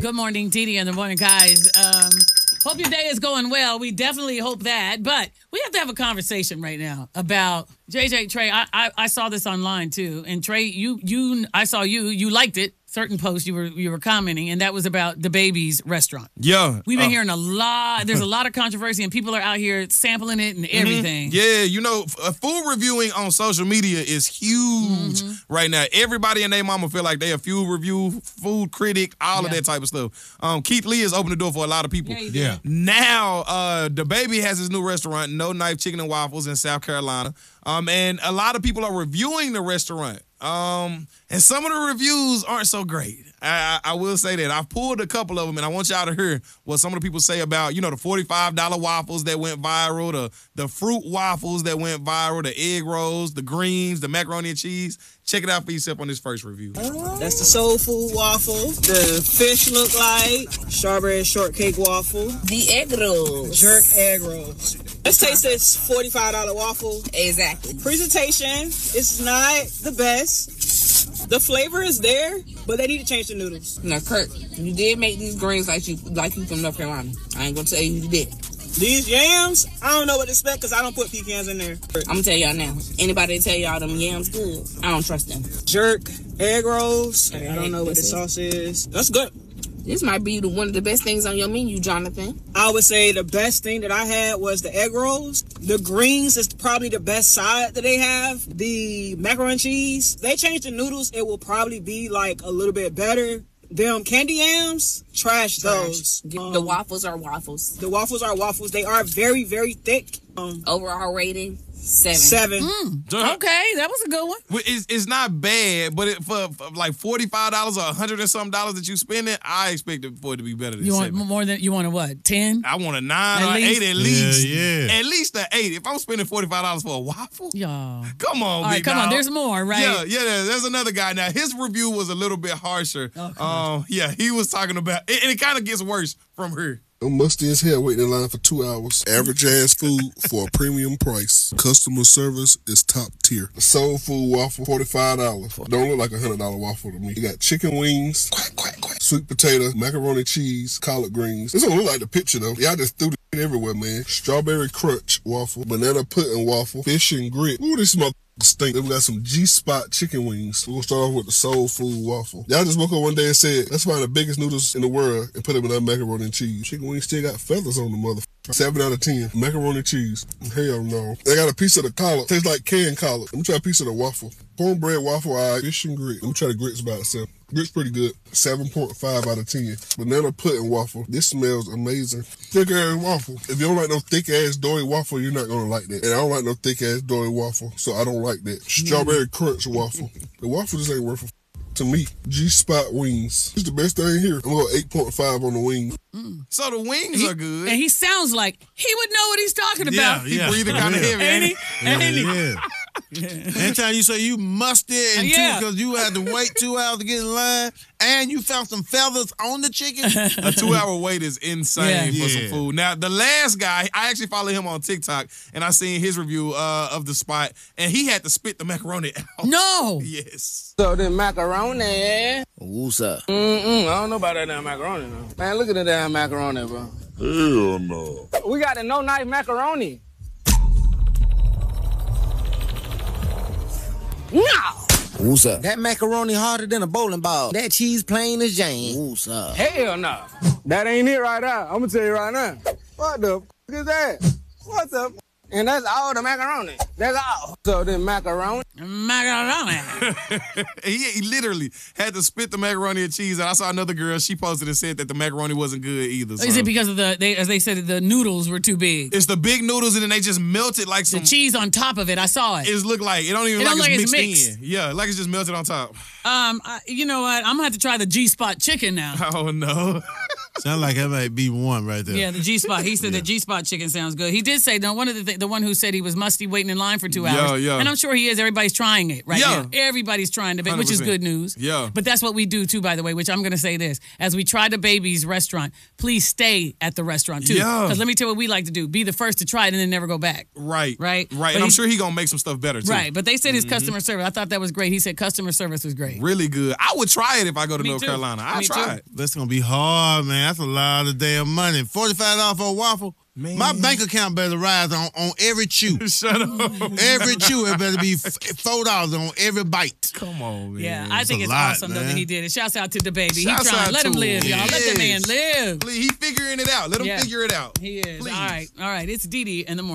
Good morning, Didi and the morning guys. Hope your day is going well. We definitely hope that. But we have to have a conversation right now about JJ Trey. I saw this online too. And Trey, I saw you liked it. Certain posts you were commenting, and that was about the Baby's restaurant. Yeah. We've been hearing a lot. There's a lot of controversy, and people are out here sampling it and everything. Yeah, food reviewing on social media is huge right now. Everybody and their mama feel like they a food review, food critic, all of that type of stuff. Keith Lee has opened the door for a lot of people. Yeah. Now, the Baby has his new restaurant, No Knife Chicken and Waffles in South Carolina. And a lot of people are reviewing the restaurant. And some of the reviews aren't so great. I will say that. I've pulled a couple of them, and I want y'all to hear what some of the people say about, the $45 waffles that went viral, the fruit waffles that went viral, the egg rolls, the greens, the macaroni and cheese. Check it out for yourself on this first review. That's the soul food waffle. The fish look like strawberry shortcake waffle. The egg rolls. Jerk egg rolls. Let's taste this $45 waffle. Exactly. Presentation is not the best. The flavor is there, but they need to change the noodles. Now, Kurt, you did make these greens like you from North Carolina. I ain't gonna tell you did. These yams, I don't know what to expect because I don't put pecans in there. I'm gonna tell y'all now. Anybody tell y'all them yams good, I don't trust them. Jerk egg rolls. I don't know what the sauce is. That's good. This might be one of the best things on your menu, Jonathan. I would say the best thing that I had was the egg rolls. The greens is probably the best side that they have. The macaroni and cheese, they changed the noodles. It will probably be like a little bit better. Them candy yams, trash those. The waffles are waffles. The waffles are waffles. They are very, very thick. Overall rating, 7. 7. Okay, that was a good one. It's not bad, but for like $45 or $100 and something that you spend it, I expect it for it to be better than You want 7. more than you want a what? 10? I want a 9 At or least? 8 at least. Yeah. At least an 8. If I'm spending $45 for a waffle, Y'all. come on, All right, big come on. dog. There's more, right? Yeah. There's another guy now. His review was a little bit harsher. He was talking about, and it kind of gets worse from her. I'm musty as hell waiting in line for 2 hours. Average ass food for a premium price. Customer service is top tier. Soul food waffle, $45. Don't look like a $100 waffle to me. You got chicken wings, sweet potato, macaroni cheese, collard greens. This don't look like the picture though. Y'all just threw the everywhere, man. Strawberry crunch waffle, banana pudding waffle, fish and grit. Ooh, this mother stink. Then we got some G-Spot chicken wings. We're gonna start off with the soul food waffle. Y'all just woke up one day and said, let's find the biggest noodles in the world and put them in that macaroni and cheese. Chicken wings still got feathers on the motherfucker. 7 out of 10. Macaroni and cheese. Hell no. They got a piece of the collard. Tastes like canned collard. Let me try a piece of the waffle. Cornbread waffle, alright. Fish and grit. Let me try the grits by itself. Grits pretty good. 7.5 out of 10. Banana pudding waffle. This smells amazing. Thick ass waffle. If you don't like no thick ass doughy waffle, you're not gonna like that. And I don't like no thick ass doughy waffle, so I don't like that. Strawberry crunch waffle. The waffle just ain't worth a to me. G-Spot wings. It's the best thing here. I'm going 8.5 on the wings. So the wings are good. And he sounds like he would know what he's talking about. He breathing kind of heavy, ain't he? Yeah. Anytime you say you musty and because you had to wait 2 hours to get in line and you found some feathers on the chicken. A 2-hour wait is insane for some food. Now, the last guy, I actually follow him on TikTok, and I seen his review of the spot, and he had to spit the macaroni out. No. Yes. So the macaroni. What's up? I don't know about that damn macaroni, though. Man, look at the damn macaroni, bro. Hell no. We got a no-knife macaroni. No! What's up? That macaroni harder than a bowling ball. That cheese plain as Jane. What's up? Hell no. That ain't it right there. I'm gonna tell you right now. What the is that? What the And that's all the macaroni. That's all. So the macaroni. he literally had to spit the macaroni and cheese. And I saw another girl, she posted and said that the macaroni wasn't good either. So. Is it because of as they said, the noodles were too big? It's the big noodles and then they just melted like some. The cheese on top of it, I saw it. It look like, it don't even look like it's mixed in. Yeah, like it's just melted on top. You know what? I'm going to have to try the G-Spot chicken now. Oh, no. Sound like that might be one right there. Yeah, the G-Spot. He said the G-Spot chicken sounds good. He did say, one of the one who said he was musty waiting in line for 2 hours. Yeah. And I'm sure he is. Everybody's trying it right now. Everybody's trying to, which is 100%. good news. Yeah. But that's what we do too, by the way, which I'm going to say this. As we try the Baby's restaurant, please stay at the restaurant too. Yeah. Because let me tell you what we like to do. Be the first to try it and then never go back. Right. Right. And I'm sure he's going to make some stuff better too. Right. But they said his customer service. I thought that was great. He said customer service was great. Really good. I would try it if I go to Me North too. Carolina. I'd Me try too. it. That's going to be hard, man. That's a lot of damn money. $45 for a waffle? Man. My bank account better rise on every chew. Shut up. Every chew, it better be $4 on every bite. Come on, man. Yeah, I think a it's lot, awesome though man. that he did it. Shouts out to the Baby. Shouts He trying. out Let him to live, him. y'all. Let the man Yes. live. Please, he figuring it out. Let him Yeah. figure it out. He is. Please. All right. It's Didi in the morning.